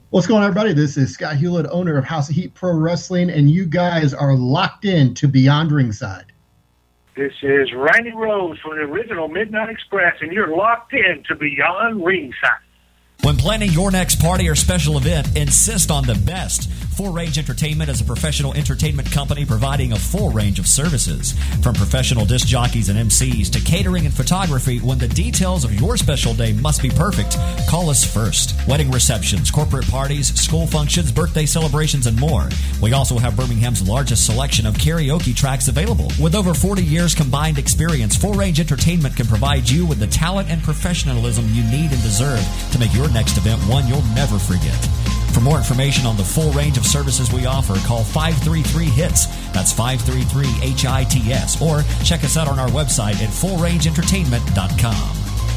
What's going on, everybody? This is Scott Hewlett, owner of House of Heat Pro Wrestling, and you guys are locked in to Beyond Ringside. This is Randy Rose from the original Midnight Express, and you're locked in to Beyond Ringside. When planning your next party or special event, insist on the best. Full Range Entertainment is a professional entertainment company providing a full range of services. From professional disc jockeys and MCs to catering and photography, when the details of your special day must be perfect, call us first. Wedding receptions, corporate parties, school functions, birthday celebrations, and more. We also have Birmingham's largest selection of karaoke tracks available. With over 40 years combined experience, Full Range Entertainment can provide you with the talent and professionalism you need and deserve to make your next event one you'll never forget. For more information on the full range of services we offer, call 533-HITS. That's 533-HITS. Or check us out on our website at fullrangeentertainment.com.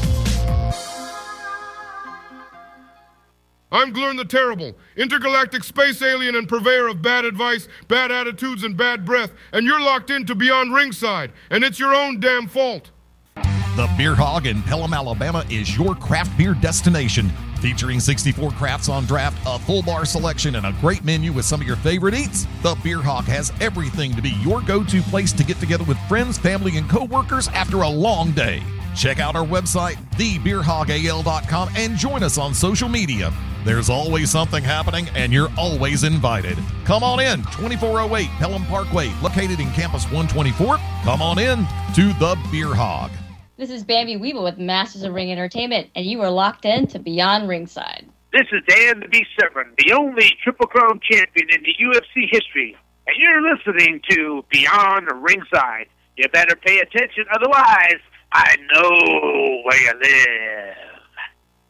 I'm Glurn the Terrible, intergalactic space alien and purveyor of bad advice, bad attitudes, and bad breath. And you're locked into Beyond Ringside, and it's your own damn fault. The Beer Hog in Pelham, Alabama is your craft beer destination. Featuring 64 crafts on draft, a full bar selection, and a great menu with some of your favorite eats, The Beer Hog has everything to be your go-to place to get together with friends, family, and co-workers after a long day. Check out our website, thebeerhogal.com, and join us on social media. There's always something happening, and you're always invited. Come on in, 2408 Pelham Parkway, located in Campus 124. Come on in to The Beer Hog. This is Bambi Weeble with Masters of Ring Entertainment, and you are locked in to Beyond Ringside. This is Dan the Beast Severn, the only Triple Crown champion in the UFC history, and you're listening to Beyond Ringside. You better pay attention, otherwise I know where you live.